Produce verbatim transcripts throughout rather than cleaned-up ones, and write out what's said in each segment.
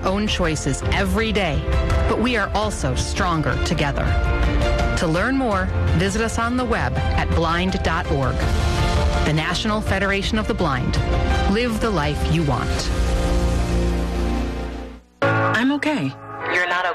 own choices every day, but we are also stronger together. To learn more, visit us on the web at blind dot org. The National Federation of the Blind. Live the life you want. I'm okay. You're not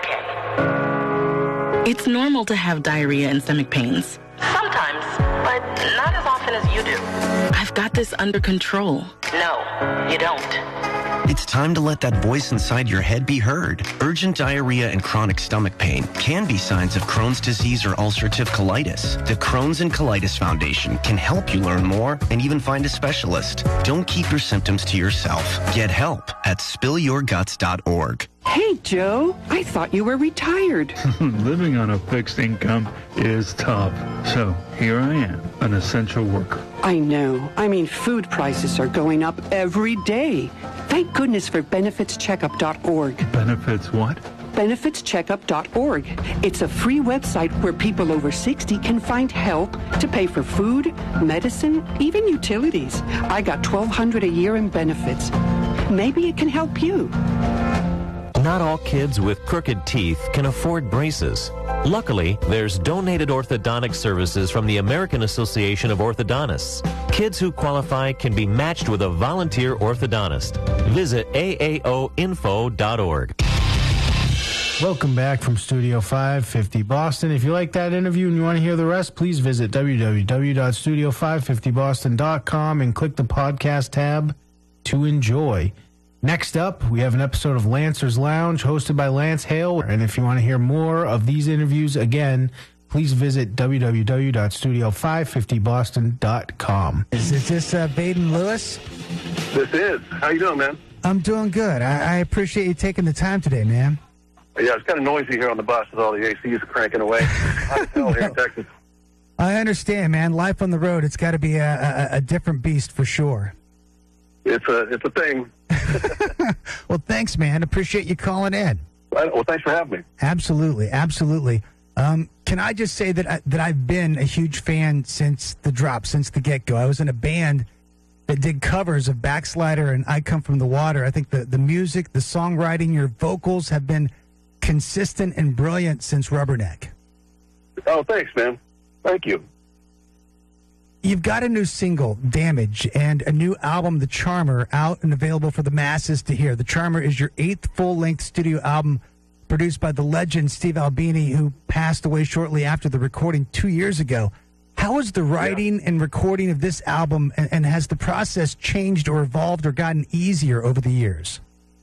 okay. It's normal to have diarrhea and stomach pains. Sometimes, but not as often as you do. I've got this under control. No, you don't. It's time to let that voice inside your head be heard. Urgent diarrhea and chronic stomach pain can be signs of Crohn's disease or ulcerative colitis. The Crohn's and Colitis Foundation can help you learn more and even find a specialist. Don't keep your symptoms to yourself. Get help at spill your guts dot org. Hey, Joe, I thought you were retired. Living on a fixed income is tough. So here I am, an essential worker. I know. I mean, food prices are going up every day. Thank goodness for benefits checkup dot org. Benefits what? benefits checkup dot org. It's a free website where people over sixty can find help to pay for food, medicine, even utilities. I got twelve hundred dollars a year in benefits. Maybe it can help you. Not all kids with crooked teeth can afford braces. Luckily, there's donated orthodontic services from the American Association of Orthodontists. Kids who qualify can be matched with a volunteer orthodontist. Visit A A O info dot org. Welcome back from Studio five fifty Boston. If you like that interview and you want to hear the rest, please visit w w w dot studio five fifty boston dot com and click the podcast tab to enjoy. Next up, we have an episode of Lancer's Lounge hosted by Lance Hale. And if you want to hear more of these interviews again, please visit w w w dot studio five fifty boston dot com. Is, is this uh, Baden Lewis? This is. How you doing, man? I'm doing good. I, I appreciate you taking the time today, man. Yeah, it's kind of noisy here on the bus with all the A Cs cranking away. Hot as hell here in Texas. I understand, man. Life on the road, it's got to be a, a, a different beast for sure. It's a, it's a thing. Well, thanks, man. Appreciate you calling in. Well, thanks for having me. Absolutely, absolutely. Um, can I just say that I, that I've been a huge fan since the drop, since the get-go. I was in a band that did covers of Backslider and I Come From the Water. I think the, the music, the songwriting, your vocals have been consistent and brilliant since Rubberneck. Oh, thanks, man. Thank you. You've got a new single, Damage, and a new album, The Charmer, out and available for the masses to hear. The Charmer is your eighth full-length studio album produced by the legend Steve Albini, who passed away shortly after the recording two years ago. How was the writing yeah. and recording of this album, and, and has the process changed or evolved or gotten easier over the years?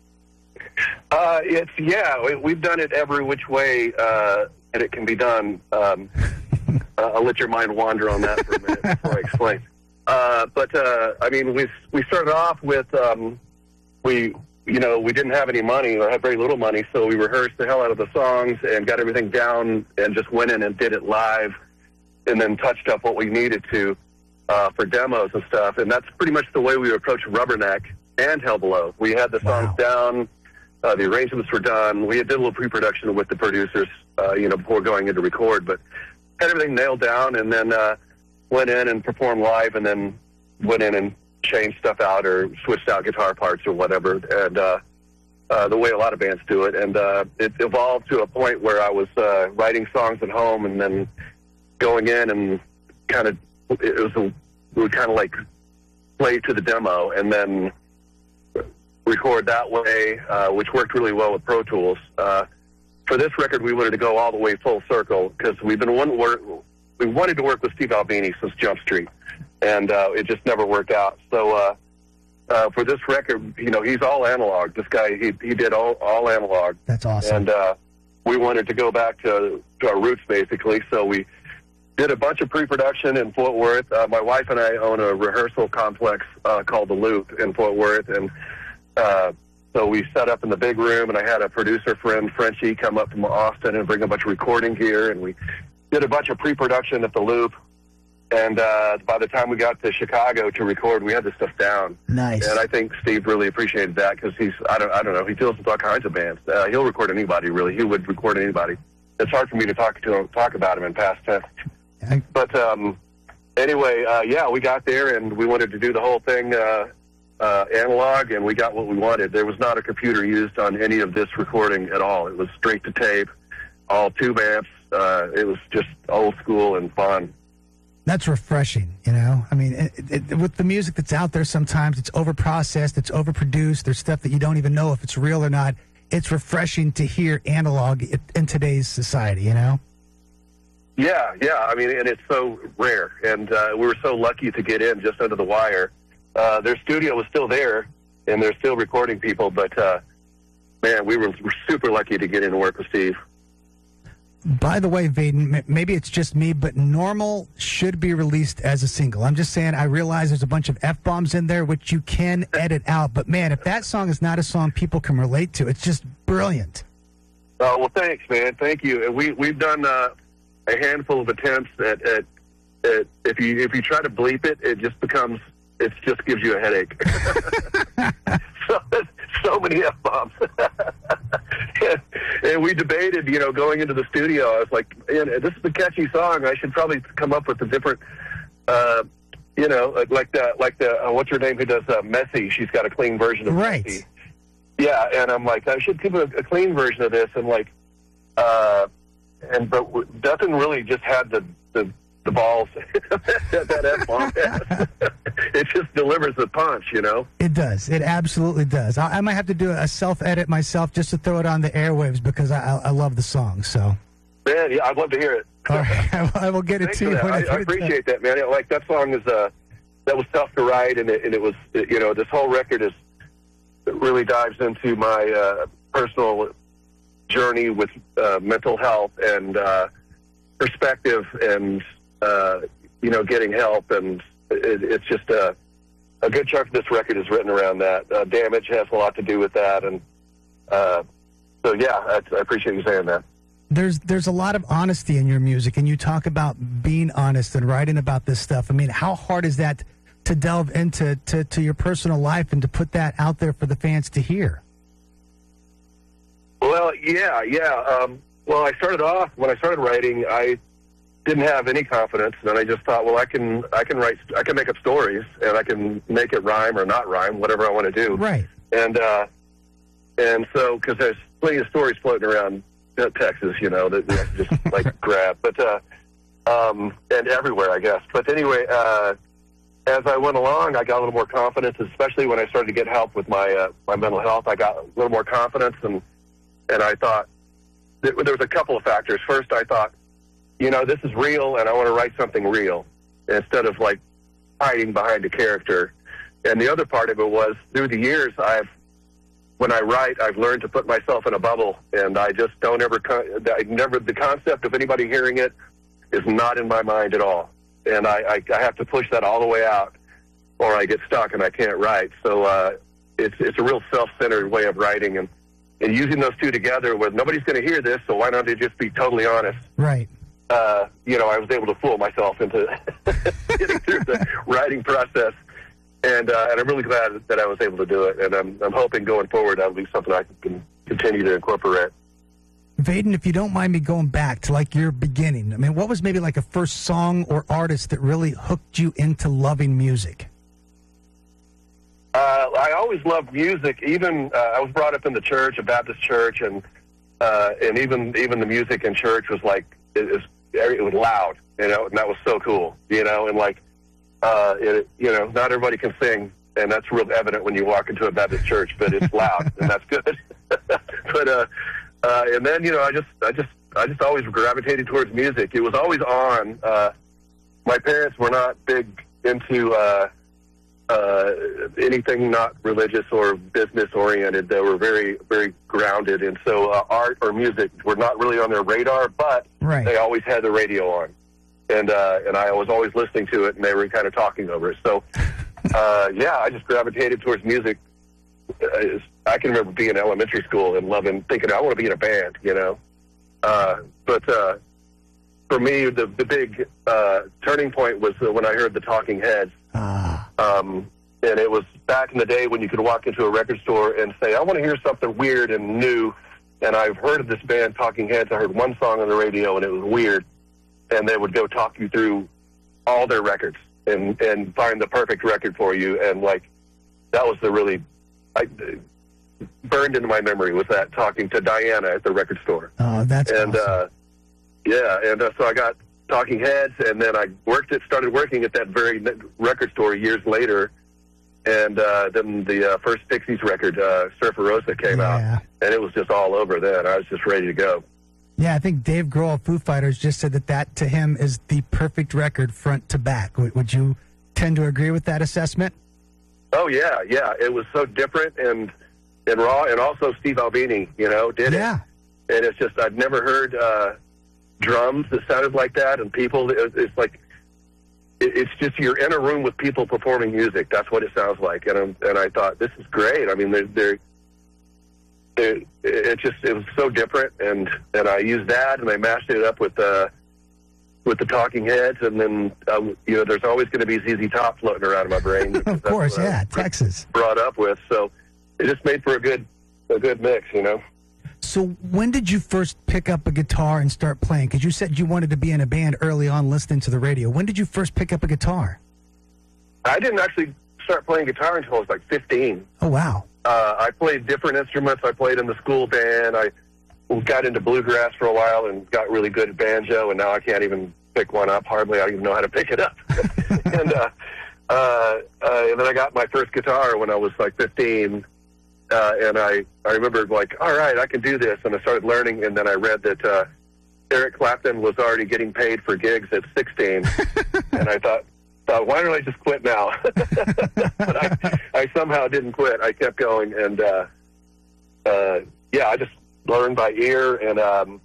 Uh, it's, yeah, we, we've done it every which way uh, that it can be done. Um Uh, I'll let your mind wander on that for a minute before I explain. Uh, but, uh, I mean, we we started off with, um, we, you know, we didn't have any money or had very little money, so we rehearsed the hell out of the songs and got everything down and just went in and did it live and then touched up what we needed to uh, for demos and stuff. And that's pretty much the way we approached Rubberneck and Hell Below. We had the songs wow. down. Uh, the arrangements were done. We had did a little pre-production with the producers, uh, you know, before going in to record, but had everything nailed down, and then uh, went in and performed live, and then went in and changed stuff out or switched out guitar parts or whatever, and uh, uh, the way a lot of bands do it. And uh, it evolved to a point where I was uh, writing songs at home and then going in and kind of, it was a, we would kind of like play to the demo and then record that way, uh, which worked really well with Pro Tools. Uh, For this record, we wanted to go all the way full circle because we've been one work. We wanted to work with Steve Albini since Jump Street, and uh, it just never worked out. So uh, uh, for this record, you know, he's all analog. This guy, he he did all all analog. That's awesome. And uh, we wanted to go back to, to our roots, basically. So we did a bunch of pre-production in Fort Worth. Uh, my wife and I own a rehearsal complex uh, called The Loop in Fort Worth, and uh, So we set up in the big room, and I had a producer friend, Frenchie, come up from Austin and bring a bunch of recording gear, and we did a bunch of pre-production at the Loop. And uh, by the time we got to Chicago to record, we had this stuff down. Nice. And I think Steve really appreciated that because he's, I don't, I don't know, he deals with all kinds of bands. Uh, he'll record anybody, really. He would record anybody. It's hard for me to talk to him, talk about him in past tense. But um, anyway, uh, yeah, we got there, and we wanted to do the whole thing uh, uh, analog, and we got what we wanted. There was not a computer used on any of this recording at all. It was straight to tape, all tube amps. Uh, it was just old school and fun. That's refreshing, you know? I mean, it, it, with the music that's out there, sometimes it's overprocessed, it's overproduced, there's stuff that you don't even know if it's real or not. It's refreshing to hear analog in today's society, you know? Yeah, yeah. I mean, and it's so rare, and uh, we were so lucky to get in just under the wire. Uh, their studio was still there, and they're still recording people, but, uh, man, we were, were super lucky to get in and work with Steve. By the way, Vaden, maybe it's just me, but Normal should be released as a single. I'm just saying, I realize there's a bunch of F-bombs in there, which you can edit out. But, man, if that song is not a song people can relate to, it's just brilliant. Oh, well, thanks, man. Thank you. And we, we've done uh, a handful of attempts at, at, at, if you if you try to bleep it, it just becomes, it just gives you a headache. so, so many F-bombs. And we debated, you know, going into the studio. I was like, man, this is a catchy song. I should probably come up with a different, uh, you know, like the, like the, uh, what's her name who does uh, Messy? She's got a clean version of right. Messy. Yeah, and I'm like, I should give a, a clean version of this. And like, uh, and, but nothing really just had the, the, the balls that, that F-bomb has. It just delivers the punch, you know? It does. It absolutely does. I, I might have to do a self-edit myself just to throw it on the airwaves because I, I, I love the song, so. Man, yeah, I'd love to hear it. All right, I, I will get it Thanks to you. When I, I, I appreciate that, man. Like, that song is, uh, that was tough to write, and it, and it was, you know, this whole record is, it really dives into my uh, personal journey with uh, mental health and uh, perspective and, uh, you know, getting help, and it, it's just a, a good chunk of this record is written around that. Uh, Damage has a lot to do with that, and uh, so, yeah, I, I appreciate you saying that. There's there's a lot of honesty in your music, and you talk about being honest and writing about this stuff. I mean, how hard is that to delve into to, to your personal life and to put that out there for the fans to hear? Well, yeah, yeah. Um, well, I started off, when I started writing, I didn't have any confidence, and I just thought, well, I can I can write, I can make up stories, and I can make it rhyme or not rhyme, whatever I want to do. Right. And uh, and so, because there's plenty of stories floating around Texas, you know, that you have to just like grab, but uh, um, and everywhere, I guess. But anyway, uh, as I went along, I got a little more confidence, especially when I started to get help with my uh, my mental health. I got a little more confidence, and and I thought there, there was a couple of factors. First, I thought, you know, this is real, and I want to write something real instead of, like, hiding behind a character. And the other part of it was, through the years, I've, when I write, I've learned to put myself in a bubble, and I just don't ever, I never, the concept of anybody hearing it is not in my mind at all. And I, I, I have to push that all the way out, or I get stuck and I can't write. So uh, it's it's a real self-centered way of writing, and, and using those two together, where nobody's going to hear this, so why not they just be totally honest? Right. Uh, you know, I was able to fool myself into getting through the writing process, and uh, and I'm really glad that I was able to do it. And I'm I'm hoping going forward that'll be something I can continue to incorporate. Vaden, if you don't mind me going back to like your beginning, I mean, what was maybe like a first song or artist that really hooked you into loving music? Uh, I always loved music. Even uh, I was brought up in the church, a Baptist church, and uh, and even even the music in church was like it was it was loud, you know, and that was so cool, you know, and like uh, it, you know, not everybody can sing, and that's real evident when you walk into a Baptist church, but it's loud, and that's good. but uh, uh, and then you know, I just I just I just always gravitated towards music. It was always on. Uh, my parents were not big into uh, uh, anything not religious or business oriented. They were very, very grounded. And so uh, art or music were not really on their radar, but right. They always had the radio on. And, uh, and I was always listening to it, and they were kind of talking over it. So, uh, yeah, I just gravitated towards music. Uh, I can remember being in elementary school and loving, thinking, I want to be in a band, you know. Uh, but uh, for me, the, the big uh, turning point was uh, when I heard the Talking Heads. Ah. Um, and it was back in the day when you could walk into a record store and say, I want to hear something weird and new. And I've heard of this band, Talking Heads. I heard one song on the radio, and it was weird. And they would go talk you through all their records and, and find the perfect record for you. And, like, that was the really I, burned into my memory was that talking to Diana at the record store. Oh, that's and awesome. uh, yeah, and uh, so I got Talking Heads, and then I worked at started working at that very record store years later, and uh, then the uh, first Pixies record, uh, Surfer Rosa, came Yeah. out, and it was just all over then. I was just ready to go. Yeah, I think Dave Grohl of Foo Fighters just said that that to him is the perfect record front to back. W- would you tend to agree with that assessment? Oh yeah, yeah. It was so different and and raw, and also Steve Albini, you know, did Yeah. it. And it's just I've never heard uh, drums that sounded like that, and people. It, it's like it, it's just you're in a room with people performing music. That's what it sounds like. And I'm, and I thought this is great. I mean, they're. they're It, it just it was so different, and, and I used that, and I mashed it up with uh, with the Talking Heads, and then um, you know there's always going to be Z Z Top floating around in my brain. Of course, yeah, Texas. Brought up with, so it just made for a good a good mix, you know. So when did you first pick up a guitar and start playing? Because you said you wanted to be in a band early on, listening to the radio. When did you first pick up a guitar? I didn't actually start playing guitar until I was like fifteen. Oh wow. Uh, I played different instruments. I played in the school band. I got into bluegrass for a while and got really good at banjo, and now I can't even pick one up hardly. I don't even know how to pick it up. and uh, uh, uh, and then I got my first guitar when I was like fifteen, uh, and I, I remember like, all right, I can do this, and I started learning, and then I read that uh, Eric Clapton was already getting paid for gigs at sixteen, and I thought, Uh, why don't I just quit now? But I, I somehow didn't quit. I kept going, and uh, uh, yeah, I just learned by ear, and um,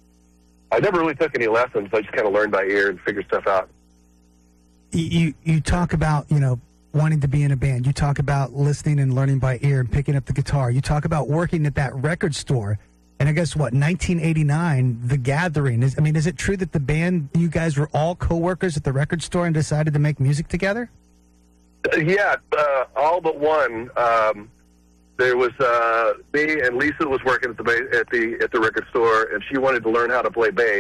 I never really took any lessons. I just kind of learned by ear and figured stuff out. You, you you talk about you know wanting to be in a band. You talk about listening and learning by ear and picking up the guitar. You talk about working at that record store. And I guess, what, nineteen eighty-nine, The Gathering. Is, I mean, is it true that the band, you guys were all co-workers at the record store and decided to make music together? Uh, yeah, uh, all but one. Um, there was uh, me and Lisa was working at the ba- at the at the record store, and she wanted to learn how to play bass.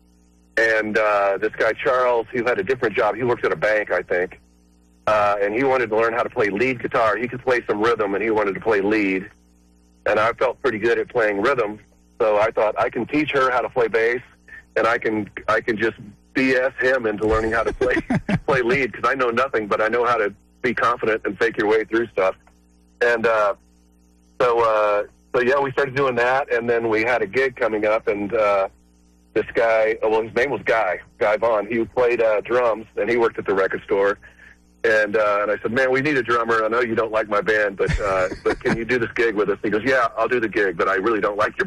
And uh, this guy Charles, he had a different job. He worked at a bank, I think, uh, and he wanted to learn how to play lead guitar. He could play some rhythm, and he wanted to play lead. And I felt pretty good at playing rhythm, so I thought I can teach her how to play bass, and I can I can just B S him into learning how to play play lead, because I know nothing, but I know how to be confident and fake your way through stuff. And uh, so uh, so yeah, we started doing that, and then we had a gig coming up, and uh, this guy, well, his name was Guy Guy Vaughn. He played uh, drums, and he worked at the record store. And uh, and I said, man, we need a drummer. I know you don't like my band, but uh, but can you do this gig with us? He goes, yeah, I'll do the gig, but I really don't like your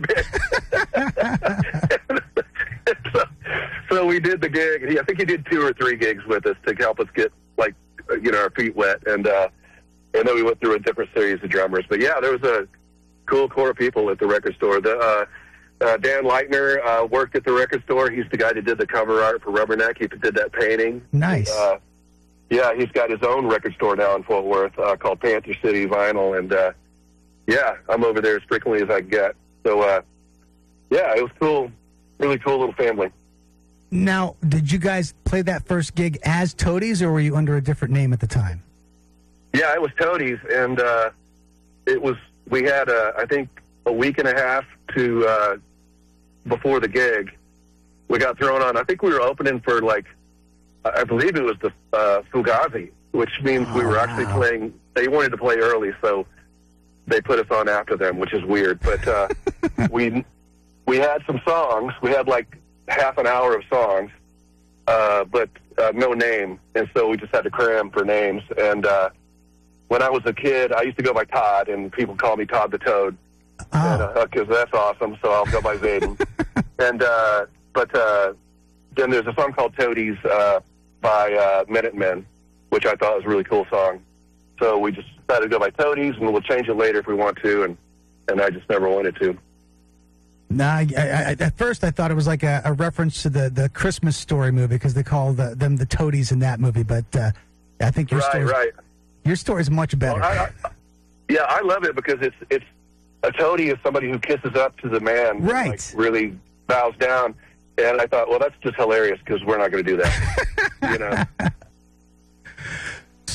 band. so, so we did the gig. He, I think he did two or three gigs with us to help us get, like, you know, our feet wet. And uh, and then we went through a different series of drummers. But, yeah, there was a cool core of people at the record store. The, uh, uh, Dan Leitner uh, worked at the record store. He's the guy that did the cover art for Rubberneck. He did that painting. Nice. Uh, Yeah, he's got his own record store now in Fort Worth uh, called Panther City Vinyl, and uh, yeah, I'm over there as frequently as I get. So, uh, yeah, it was cool, really cool little family. Now, did you guys play that first gig as Toadies, or were you under a different name at the time? Yeah, it was Toadies, and uh, it was. We had, uh, I think, a week and a half to uh, before the gig. We got thrown on. I think we were opening for like. I believe it was the uh, Fugazi, which means oh, we were actually wow. playing. They wanted to play early, so they put us on after them, which is weird. But uh, we we had some songs. We had like half an hour of songs, uh, but uh, no name, and so we just had to cram for names. And uh, when I was a kid, I used to go by Todd, and people call me Todd the Toad, because oh. uh, that's awesome. So I'll go by Zayden. and uh, but uh, then there's a song called Toadies. Uh, by uh, Minutemen, which I thought was a really cool song. So we just decided to go by Toadies, and we'll change it later if we want to, and, and I just never wanted to. Nah, I, I, at first I thought it was like a, a reference to the, the Christmas Story movie, because they call the, them the Toadies in that movie, but uh, I think your right, story right. your story is much better. Well, I, I, yeah, I love it because it's it's a toady is somebody who kisses up to the man, right? And, like, really bows down. And I thought, well, that's just hilarious because we're not going to do that, you know.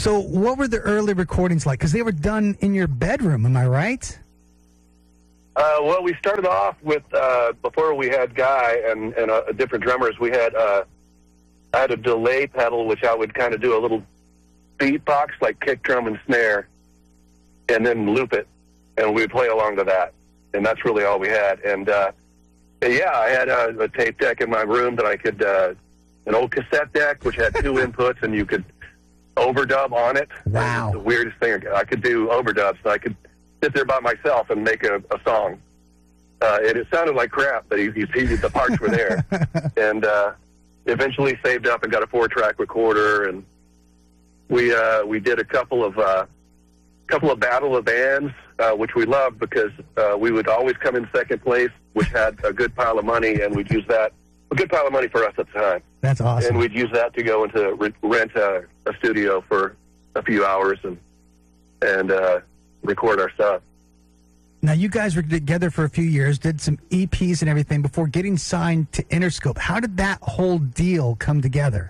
So what were the early recordings like? Because they were done in your bedroom, am I right? Uh, well, we started off with, uh, before we had Guy and, and uh, different drummers, we had, uh, I had a delay pedal, which I would kind of do a little beatbox, like kick drum and snare, and then loop it, and we'd play along to that. And that's really all we had. And, uh, and yeah, I had a, a tape deck in my room that I could, uh, an old cassette deck, which had two inputs, and you could overdub on it. Wow. The weirdest thing. I could do overdubs, so I could sit there by myself and make a, a song. Uh, and it sounded like crap, but he, he, he, the parts were there. And uh, eventually saved up and got a four-track recorder, and we uh, we did a couple of uh, couple of battle of bands, uh, which we loved because uh, we would always come in second place, which had a good pile of money, and we'd use that, a good pile of money for us at the time. That's awesome. And we'd use that to go into re- rent a, a studio for a few hours and and uh, record our stuff. Now, you guys were together for a few years, did some E Ps and everything before getting signed to Interscope. How did that whole deal come together?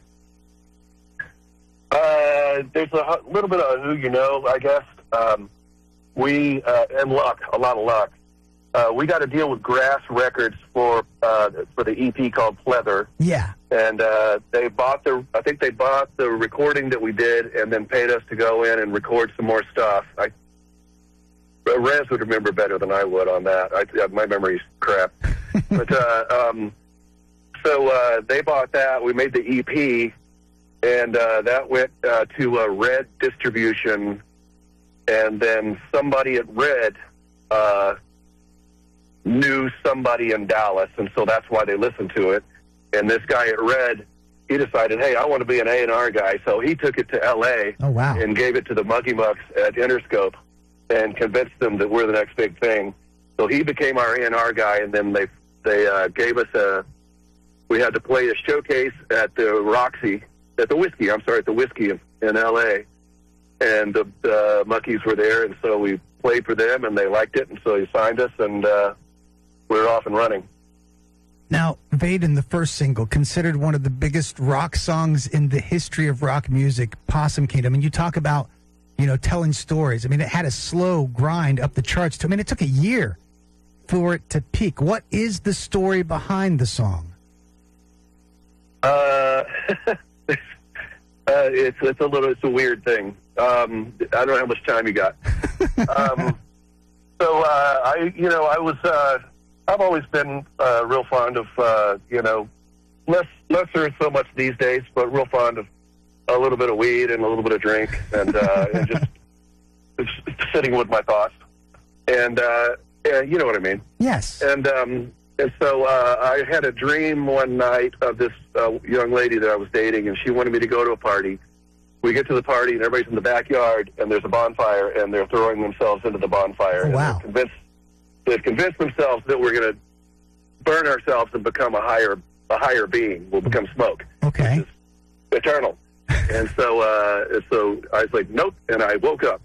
Uh, there's a little bit of who you know, I guess. Um, we, uh, and luck, a lot of luck. Uh, we got a deal with Grass Records for uh, for the E P called Pleather. Yeah. And uh, they bought the, I think they bought the recording that we did and then paid us to go in and record some more stuff. I, Rez would remember better than I would on that. I, my memory's crap. But uh, um, so uh, they bought that. We made the E P, and uh, that went uh, to uh, Red Distribution, and then somebody at Red uh, knew somebody in Dallas, and so that's why they listened to it. And this guy at Red, he decided, hey, I want to be an A and R guy, so he took it to L A Oh, wow. and gave it to the Muggy Mucks at Interscope and convinced them that we're the next big thing. So he became our A and R guy, and then they they uh, gave us a, we had to play a showcase at the Roxy, at the Whiskey, I'm sorry, at the Whiskey in, in L A, and the, the Muckies were there, and so we played for them, and they liked it, and so he signed us, and uh, we were off and running. Now, Vaden, the first single, considered one of the biggest rock songs in the history of rock music, Possum Kingdom, and you talk about, you know, telling stories. I mean, it had a slow grind up the charts. I mean, it took a year for it to peak. What is the story behind the song? Uh, uh, it's it's a little it's a weird thing. Um, I don't know how much time you got. um, so uh, I, you know, I was uh, I've always been uh, real fond of uh, you know, less lesser so much these days, but real fond of a little bit of weed and a little bit of drink, and, uh, and just, just sitting with my thoughts. And, uh, yeah, you know what I mean. Yes. And um, and so uh, I had a dream one night of this uh, young lady that I was dating, and she wanted me to go to a party. We get to the party, and everybody's in the backyard, and there's a bonfire, and they're throwing themselves into the bonfire. Oh, wow. And they're convinced, they've convinced themselves that we're going to burn ourselves and become a higher a higher being. We'll become smoke. Okay. Which is eternal. And so, uh, so I was like, nope, and I woke up.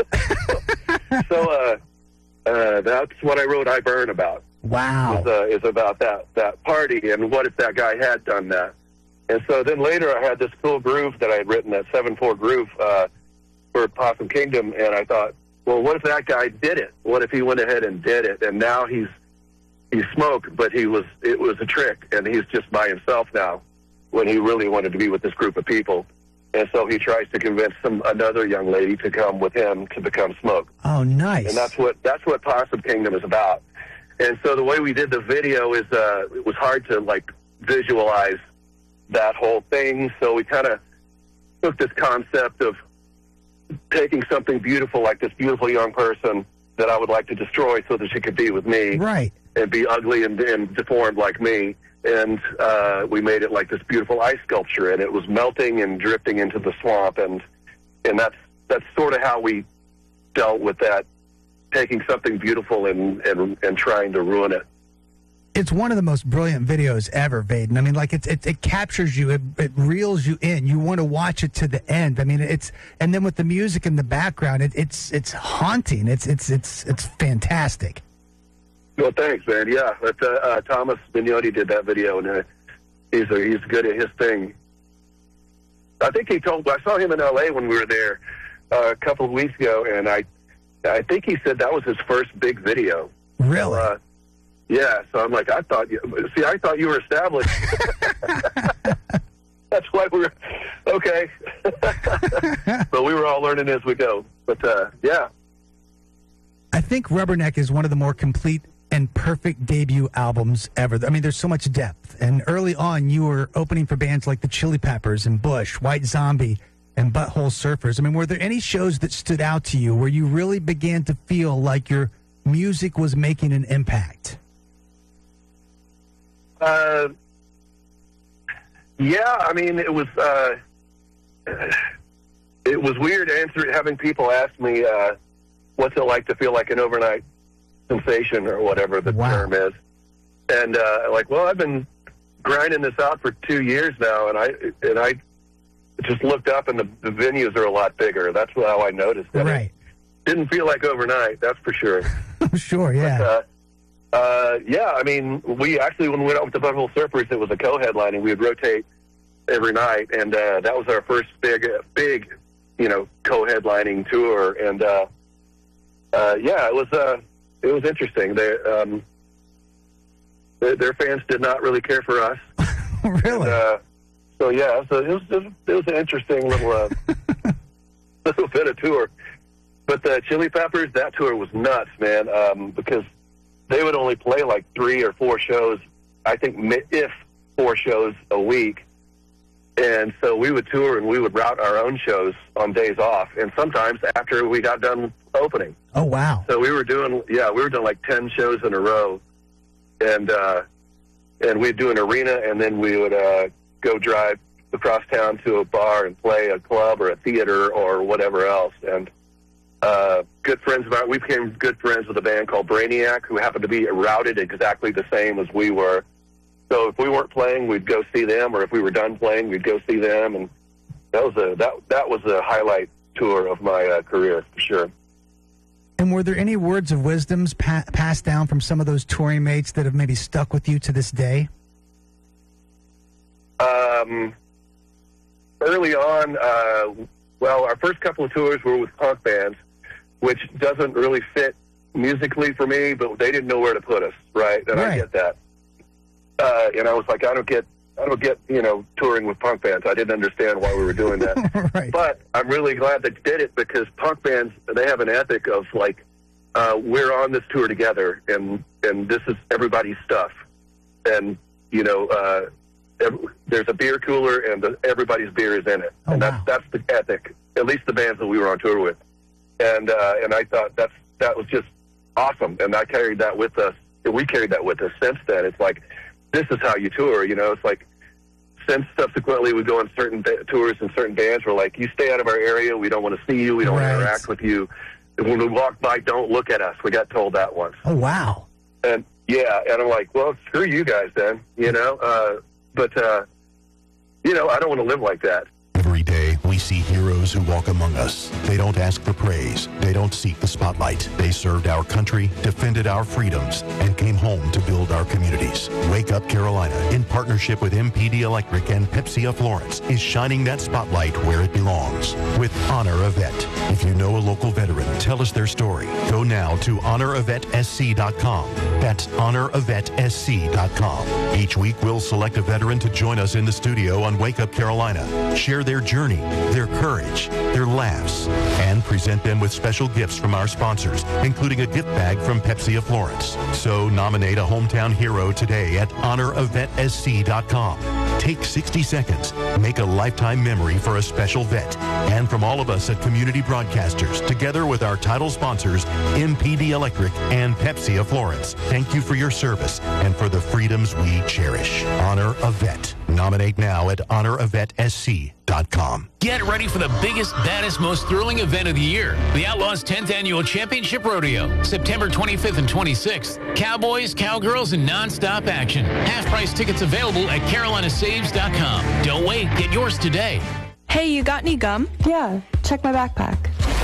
so, uh, uh, that's what I wrote I Burn about. Wow. Is, uh, is about that, that party, and what if that guy had done that. And so then later I had this cool groove that I had written, that seven four groove, uh, for Possum Kingdom, and I thought, well, what if that guy did it? What if he went ahead and did it? And now he's, he's smoke, but he was, it was a trick, and he's just by himself now, when he really wanted to be with this group of people. And so he tries to convince some another young lady to come with him to become Smoke. Oh, nice. And that's what that's what Possum Kingdom is about. And so the way we did the video is uh, it was hard to like visualize that whole thing. So we kind of took this concept of taking something beautiful, like this beautiful young person that I would like to destroy so that she could be with me. Right. And be ugly and, and deformed like me. And uh, we made it like this beautiful ice sculpture, and it was melting and drifting into the swamp, and and that's that's sort of how we dealt with that, taking something beautiful and, and, and trying to ruin it. It's one of the most brilliant videos ever, Vaden. I mean, like it, it, it captures you, it, it reels you in. You want to watch it to the end. I mean, it's and then with the music in the background, it, it's it's haunting. It's it's it's it's fantastic. Well, thanks, man. Yeah, but, uh, uh, Thomas Mignotti did that video, and uh, he's a, he's good at his thing. I think he told. I saw him in L A when we were there uh, a couple of weeks ago, and I, I think he said that was his first big video. Really? Uh, yeah. So I'm like, I thought. You, see, I thought you were established. That's why we were okay. But we were all learning as we go. But uh, yeah. I think Rubberneck is one of the more complete and perfect debut albums ever. I mean, there's so much depth. And early on, you were opening for bands like the Chili Peppers and Bush, White Zombie, and Butthole Surfers. I mean, were there any shows that stood out to you where you really began to feel like your music was making an impact? Uh, yeah, I mean, it was uh, it was weird answering, having people ask me, uh, what's it like to feel like an overnight sensation or whatever the wow. term is. And uh, like, well, I've been grinding this out for two years now, and I and I just looked up, and the, the venues are a lot bigger. That's how I noticed it. Right. Didn't feel like overnight, that's for sure. I'm sure, yeah. But, uh, uh, yeah, I mean, we actually, when we went out with the Butthole Surfers, it was a co-headlining. We would rotate every night, and uh, that was our first big, big, you know, co-headlining tour. And uh, uh, yeah, it was uh, it was interesting. They, um, their, their fans did not really care for us. Really? And, uh, so yeah, so it was it was an interesting little uh, little bit of tour. But the Chili Peppers, that tour was nuts, man, um, because they would only play like three or four shows, I think, if four shows a week. And so we would tour and we would route our own shows on days off, and sometimes after we got done opening. Oh, wow. So we were doing, yeah, we were doing like ten shows in a row. And uh, and we'd do an arena, and then we would uh, go drive across town to a bar and play a club or a theater or whatever else. And uh, good friends of ours, we became good friends with a band called Brainiac, who happened to be routed exactly the same as we were. So if we weren't playing, we'd go see them, or if we were done playing, we'd go see them. And that was a that that was a highlight tour of my uh, career for sure. And were there any words of wisdoms pa- passed down from some of those touring mates that have maybe stuck with you to this day? Um, early on, uh, well, our first couple of tours were with punk bands, which doesn't really fit musically for me, but they didn't know where to put us, right? And right. I get that. Uh, and I was like, I don't get, I don't get, you know, touring with punk bands. I didn't understand why we were doing that. Right. But I'm really glad they did it, because punk bands, they have an ethic of like, uh, we're on this tour together, and and this is everybody's stuff, and you know, uh, every, there's a beer cooler, and the, everybody's beer is in it, oh, and that's wow. that's the ethic. At least the bands that we were on tour with, and uh, and I thought that's that was just awesome, and I carried that with us. And we carried that with us since then. It's like, this is how you tour, you know. It's like, since subsequently we go on certain ba- tours and certain bands, we're like, you stay out of our area. We don't want to see you. We don't right. want to interact with you. And when we walk by, don't look at us. We got told that once. Oh, wow. And yeah, and I'm like, well, screw you guys then, you know. Uh, but, uh, you know, I don't want to live like that. Every day, we see heroes who walk among us. They don't ask for praise. They don't seek the spotlight. They served our country, defended our freedoms, and came home to build our communities. Wake Up Carolina, in partnership with M P D Electric and Pepsi of Florence, is shining that spotlight where it belongs with Honor a Vet. If you know a local veteran, tell us their story. Go now to honor a vet s c dot com. That's honor a vet s c dot com. Each week, we'll select a veteran to join us in the studio on Wake Up Carolina. Share their journey, their courage, their laughs, and present them with special gifts from our sponsors, including a gift bag from Pepsi of Florence. So nominate a hometown hero today at honor a vet s c dot com. Take sixty seconds. Make a lifetime memory for a special vet. And from all of us at Community Broadcasters, together with our title sponsors, M P D Electric and Pepsi of Florence, thank you for your service and for the freedoms we cherish. Honor a Vet. Nominate now at honor a vet s c dot com. Get ready for the biggest, baddest, most thrilling event of the year. The Outlaws tenth Annual Championship Rodeo, September twenty-fifth and twenty-sixth. Cowboys, cowgirls, and nonstop action. Half-price tickets available at carolina saves dot com. Don't wait. Get yours today. Hey, you got any gum? Yeah, check my backpack.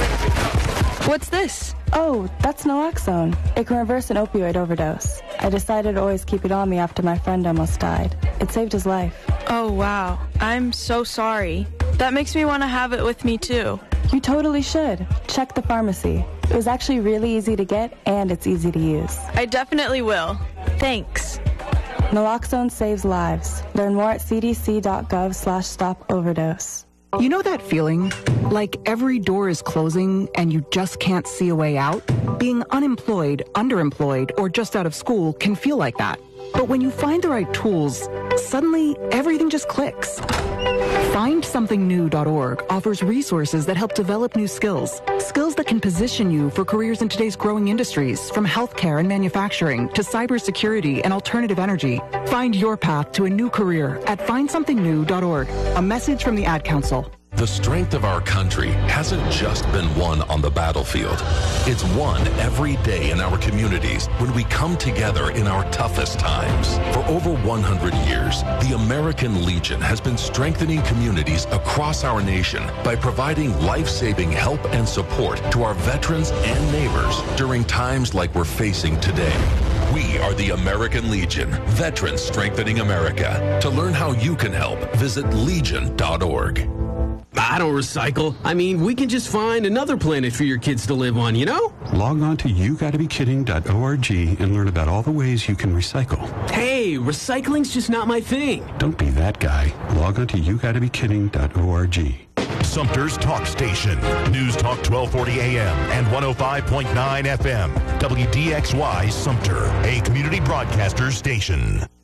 What's this? Oh, that's naloxone. It can reverse an opioid overdose. I decided to always keep it on me after my friend almost died. It saved his life. Oh, wow. I'm so sorry. That makes me want to have it with me, too. You totally should. Check the pharmacy. It was actually really easy to get, and it's easy to use. I definitely will. Thanks. Naloxone saves lives. Learn more at cdc.gov slash stop overdose. You know that feeling? Like every door is closing and you just can't see a way out? Being unemployed, underemployed, or just out of school can feel like that. But when you find the right tools, suddenly everything just clicks. find something new dot org offers resources that help develop new skills. Skills that can position you for careers in today's growing industries, from healthcare and manufacturing to cybersecurity and alternative energy. Find your path to a new career at find something new dot org. A message from the Ad Council. The strength of our country hasn't just been won on the battlefield. It's won every day in our communities when we come together in our toughest times. For over one hundred years, the American Legion has been strengthening communities across our nation by providing life-saving help and support to our veterans and neighbors during times like we're facing today. We are the American Legion, Veterans Strengthening America. To learn how you can help, visit legion dot org. I don't recycle. I mean, we can just find another planet for your kids to live on, you know? Log on to you gotta be kidding dot org and learn about all the ways you can recycle. Hey, recycling's just not my thing. Don't be that guy. Log on to you gotta be kidding dot org. Sumter's Talk Station. News Talk twelve forty A M and one oh five point nine F M. W D X Y Sumter, a community broadcaster station.